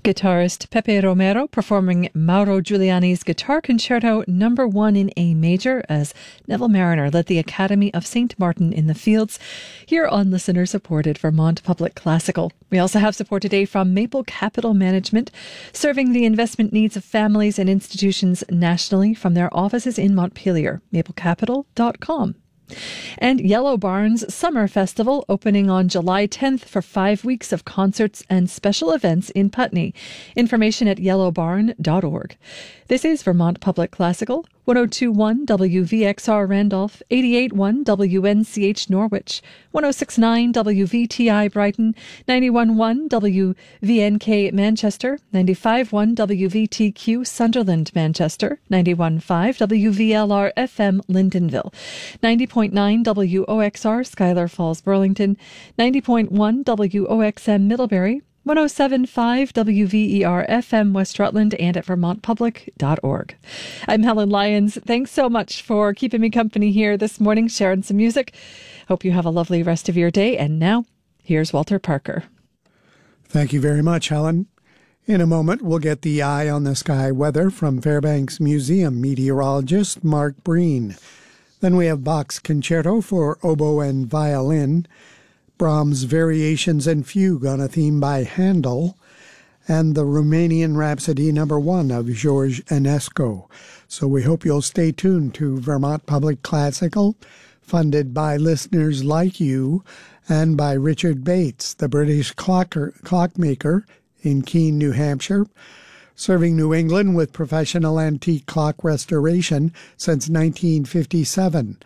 Guitarist Pepe Romero performing Mauro Giuliani's Guitar Concerto No. 1 in A major as Neville Marriner led the Academy of St. Martin in the Fields, here on listener-supported Vermont Public Classical. We also have support today from Maple Capital Management, serving the investment needs of families and institutions nationally from their offices in Montpelier, maplecapital.com. And Yellow Barn's Summer Festival opening on July 10th for 5 weeks of concerts and special events in Putney. Information at yellowbarn.org. This is Vermont Public Classical, 102.1 WVXR Randolph, 88.1 WNCH Norwich, 106.9 WVTI Brighton, 91.1 WVNK Manchester, 95.1 WVTQ Sunderland Manchester, 91.5 WVLR FM Lyndonville, 90.9 WOXR Schuyler Falls Burlington, 90.1 WOXM Middlebury, 107.5 WVER FM West Rutland, and at vermontpublic.org. I'm Helen Lyons. Thanks so much for keeping me company here this morning, sharing some music. Hope you have a lovely rest of your day. And now, here's Walter Parker. Thank you very much, Helen. In a moment, we'll get the eye on the sky weather from Fairbanks Museum meteorologist Mark Breen. Then we have Bach's Concerto for Oboe and Violin, Brahms' Variations and Fugue on a theme by Handel, and the Romanian Rhapsody No. 1 of George Enescu. So we hope you'll stay tuned to Vermont Public Classical, funded by listeners like you and by Richard Bates, the British clockmaker in Keene, New Hampshire, serving New England with professional antique clock restoration since 1957.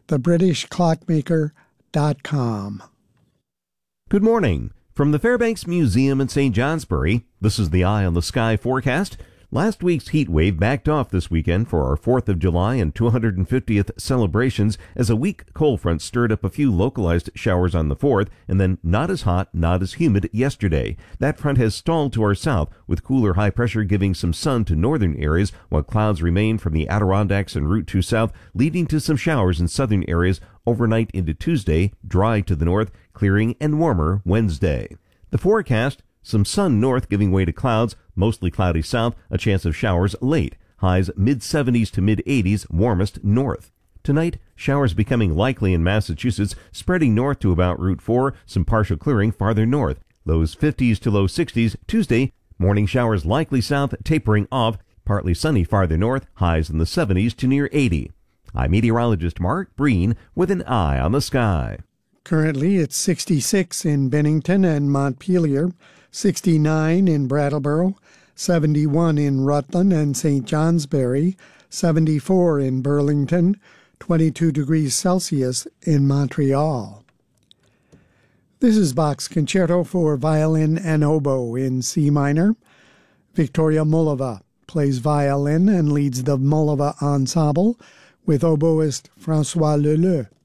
TheBritishClockmaker.com. Good morning. From the Fairbanks Museum in St. Johnsbury, this is the Eye on the Sky forecast. Last week's heat wave backed off this weekend for our 4th of July and 250th celebrations as a weak cold front stirred up a few localized showers on the 4th, and then not as hot, not as humid yesterday. That front has stalled to our south, with cooler high pressure giving some sun to northern areas, while clouds remain from the Adirondacks and Route 2 south, leading to some showers in southern areas overnight into Tuesday, dry to the north, clearing and warmer Wednesday. The forecast: some sun north giving way to clouds, mostly cloudy south, a chance of showers late. Highs mid-70s to mid-80s, warmest north. Tonight, showers becoming likely in Massachusetts, spreading north to about Route 4, some partial clearing farther north. Lows 50s to low 60s. Tuesday, morning showers likely south, tapering off, partly sunny farther north, highs in the 70s to near 80. I'm meteorologist Mark Breen with an eye on the sky. Currently, it's 66 in Bennington and Montpelier, 69 in Brattleboro, 71 in Rutland and St. Johnsbury, 74 in Burlington, 22 degrees Celsius in Montreal. This is Bach's Concerto for Violin and Oboe in C minor. Victoria Mullova plays violin and leads the Mullova Ensemble with oboist François Leleu.